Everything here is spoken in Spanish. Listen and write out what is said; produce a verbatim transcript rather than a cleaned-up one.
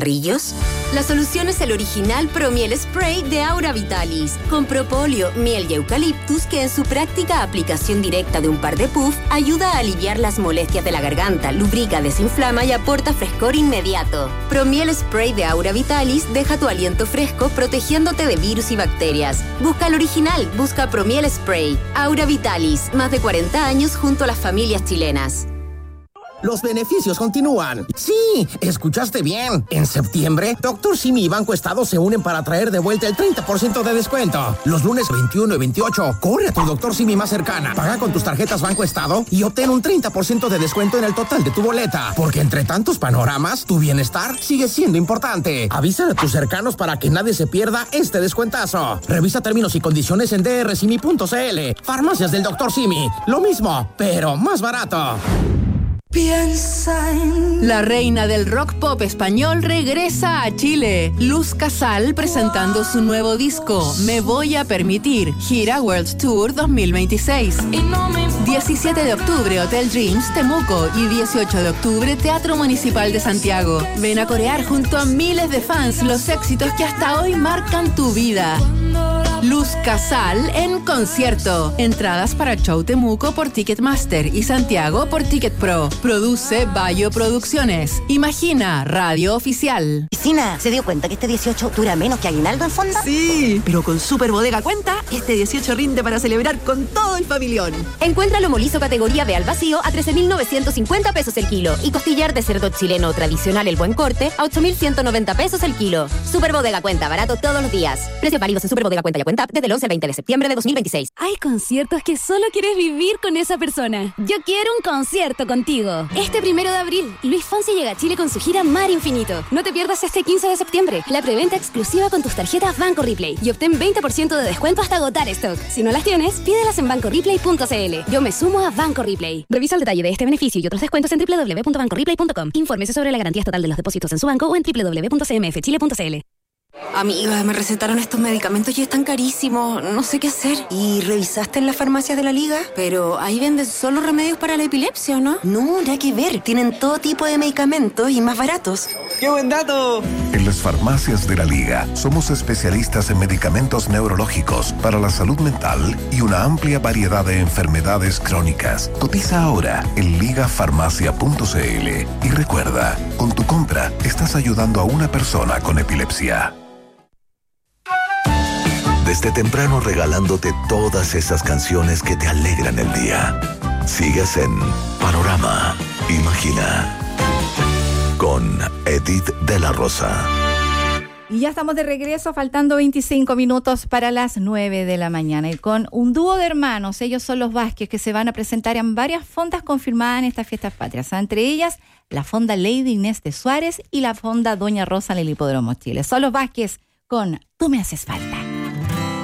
¿Rillos? La solución es el original Promiel Spray de Aura Vitalis, con propóleo, miel y eucaliptus que en su práctica aplicación directa de un par de puff ayuda a aliviar las molestias de la garganta, lubrica, desinflama y aporta frescor inmediato. Promiel Spray de Aura Vitalis deja tu aliento fresco protegiéndote de virus y bacterias. Busca el original, busca Promiel Spray. Aura Vitalis, más de cuarenta años junto a las familias chilenas. Los beneficios continúan. Sí, escuchaste bien. En septiembre, Doctor Simi y Banco Estado se unen para traer de vuelta el treinta por ciento de descuento. Los lunes veintiuno y veintiocho, corre a tu Doctor Simi más cercana. Paga con tus tarjetas Banco Estado y obtén un treinta por ciento de descuento en el total de tu boleta. Porque entre tantos panoramas, tu bienestar sigue siendo importante. Avisa a tus cercanos para que nadie se pierda este descuentazo. Revisa términos y condiciones en d r simi punto c l. Farmacias del Doctor Simi. Lo mismo, pero más barato. Piensa en... La reina del rock pop español regresa a Chile. Luz Casal presentando su nuevo disco, Me Voy a Permitir, gira World Tour dos mil veintiséis. diecisiete de octubre, Hotel Dreams, Temuco, y dieciocho de octubre, Teatro Municipal de Santiago. Ven a corear junto a miles de fans los éxitos que hasta hoy marcan tu vida. Luz Casal en concierto. Entradas para el show Temuco por Ticketmaster y Santiago por Ticket Pro. Produce Bayo Producciones. Imagina Radio Oficial. Vecina, ¿se dio cuenta que este dieciocho dura menos que aguinaldo en Fonda? Sí, pero con Super Bodega Cuenta, este dieciocho rinde para celebrar con todo el familión. Encuentra lomo liso categoría B al vacío a trece mil novecientos cincuenta pesos el kilo y costillar de cerdo chileno tradicional El Buen Corte a ocho mil ciento noventa pesos el kilo. Super Bodega Cuenta, barato todos los días. Precios válidos en Super Bodega Cuenta y Cuenta desde el once al veinte de septiembre de dos mil veintiséis. Hay conciertos que solo quieres vivir con esa persona. Yo quiero un concierto contigo. Este primero de abril, Luis Fonsi llega a Chile con su gira Mar Infinito. No te pierdas este quince de septiembre la preventa exclusiva con tus tarjetas Banco Replay y obtén veinte por ciento de descuento hasta agotar stock. Si no las tienes, pídelas en banco replay punto c l. Yo me sumo a Banco Replay. Revisa el detalle de este beneficio y otros descuentos en doble u doble u doble u punto banco replay punto com. Infórmese sobre la garantía estatal de los depósitos en su banco o en doble u doble u doble u punto c m f chile punto c l. Amiga, me recetaron estos medicamentos y están carísimos. No sé qué hacer. ¿Y revisaste en las farmacias de la Liga? Pero ahí venden solo remedios para la epilepsia, ¿o no? No, nada que ver. Tienen todo tipo de medicamentos y más baratos. ¡Qué buen dato! En las farmacias de la Liga somos especialistas en medicamentos neurológicos para la salud mental y una amplia variedad de enfermedades crónicas. Cotiza ahora en liga farmacia punto c l y recuerda, con tu compra estás ayudando a una persona con epilepsia. Desde temprano regalándote todas esas canciones que te alegran el día. Sigues en Panorama Imagina con Edith de la Rosa. Y ya estamos de regreso, faltando veinticinco minutos para las nueve de la mañana. Y con un dúo de hermanos, ellos son los Vázquez, que se van a presentar en varias fondas confirmadas en estas fiestas patrias. Entre ellas, la fonda Lady Inés de Suárez y la fonda Doña Rosa en el Hipódromo Chile. Son los Vázquez con Tú me haces falta.